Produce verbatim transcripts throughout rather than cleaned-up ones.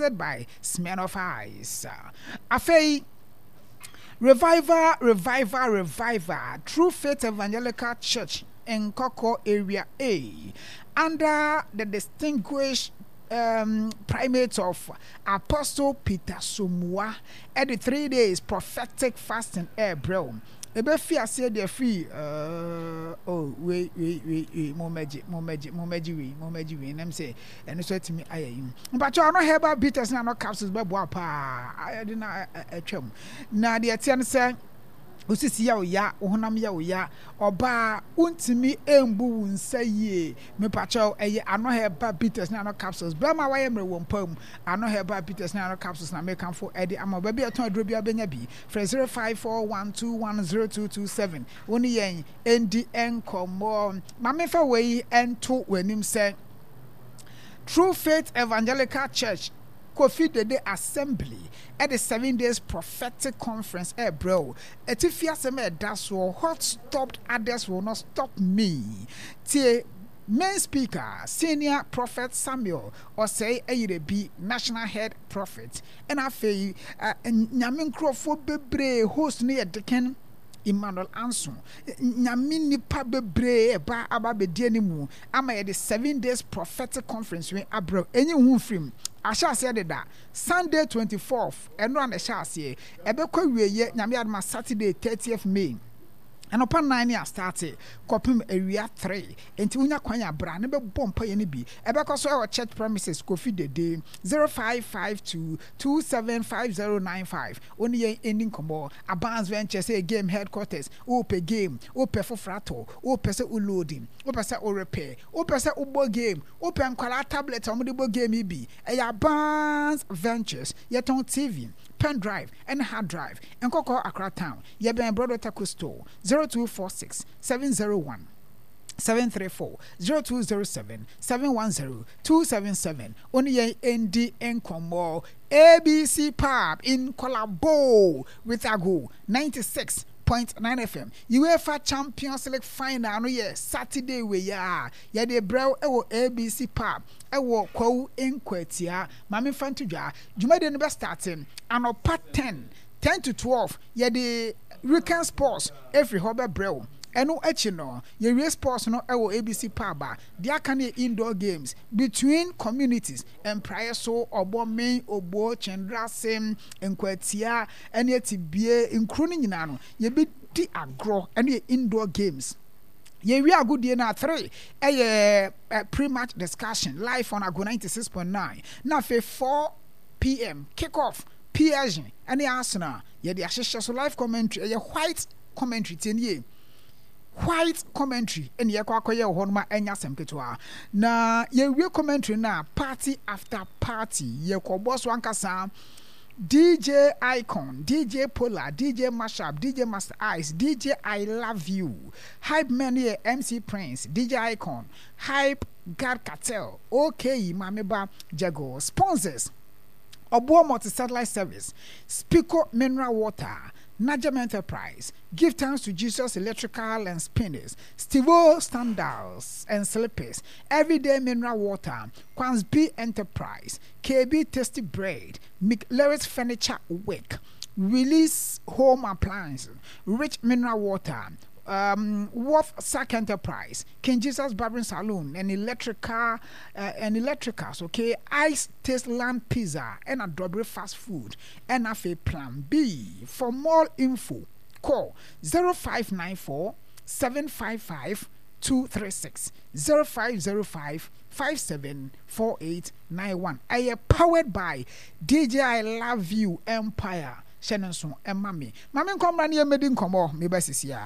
sponsored by Smirnoff Ice. Afei Revival, Revival, Revival, True Faith Evangelical Church in Koko Area A, under the distinguished um, primate of Apostle Peter Sumwa, at the three days prophetic fasting air bro. Ebe fi ase de fi uh oh we we we we mo meji mo meji mo meji we mo meji we nem say eno so timi ayayim but you no herbal bitters na no capsules be boa pa ayade na atwam na de tie ne say osisi ya oya ohunam ya oya oba untimi embu wunsa yie me pacho eye ano herbal bitters na no capsules be ma waye mre wompam ano herbal bitters na no capsules na make am for edi ama ba bi eton adro bi abenya bi for zero five four one two one zero two two seven woni yen endi enkomo ma me fa we ento wanim say True Faith Evangelical Church Kofi Dede Assembly at the seven days prophetic conference. Eh, bro, if you say that's what stopped others will not stop me. Tie main speaker, senior prophet Samuel, or say a be national head prophet, and I feel Nyamin Crawford Bebre host near Deacon Emmanuel Anson. Nyamin nipa bebre ba aba be die ni mu. Ama ye the seven days prophetic conference when abro any hu film. Asha said that Sunday twenty-fourth and run a shasi ebekwa wieye nyame adma Saturday thirtieth May. And upon nine years started, copim area three. Enti unya kwanya bra ne be bompa ye ne bi. Ebeko so our church premises Kofi Dede zero five five two two seven five zero nine five. Only ye ending combo. Abans venture say game headquarters. Ope game. Ope for frato. Ope se loading. Ope se o repair. Ope se ubo game. Ope nkwala tablet omudibo game ibi. Eya Abans Ventures. Yeton T V. Pen drive and hard drive and Koko Accra Town. Yeben Brodo Taco Store zero two four six seven zero one seven three four zero two zero seven seven one zero two seven seven. Only N D Nkomo A B C Pub in collabo with Ago ninety-six point nine F M. UEFA Champions League final no ye Saturday we ya. Ya de brew ewo A B C Pub. Ewo kwa enkwatia. Mami fantudwa. Jumade no be starting anopa ten ten to twelve. Ya de weekend sports every hobe brew. Eno echi no ye race sports no ewo A B C Pub. Dia can indoor games between communities and prior so obo main obo chendra sem enkwatia ene tibie nkru ni nyina no ye bi di agro ene indoor games. Ye we are good na three eh pre-match discussion live on Ago ninety-six point nine. Na fe four p m kick off P S G ene Arsenal ye de ahyehyɛ so live commentary ye white commentary tie white commentary and ye kwa kwa ye ho no ma anya semketoa na ye we commentary na party after party ye ko boss wankasa D J Icon, D J Polar, D J Mashup, D J Master Ice, D J I Love You, Hype Man here, M C Prince, D J Icon, Hype God Cartel, OK Mameba Jago, sponsors Obo Multi Satellite Service, Spico Mineral Water, Najem Enterprise, Give Thanks to Jesus Electrical and Spinners, Stivo Standards and Slippers, Everyday Mineral Water, Quans B Enterprise, K B Tasty Bread, McLaris Furniture Wick, Release Home Appliance, Rich Mineral Water, um Wolf Sack Enterprise, King Jesus Barbering Saloon, and electrical uh, and electricals, okay, Ice Taste Land Pizza and a Dobry Fast Food and a Plan B. For more info, call zero five nine four seven five five two three six zero five zero five five seven four eight nine one. I am powered by D J I Love You Empire. Shannon son and mommy. Mammy come run here made in come me basis ya.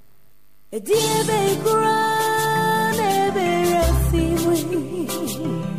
A dear baby,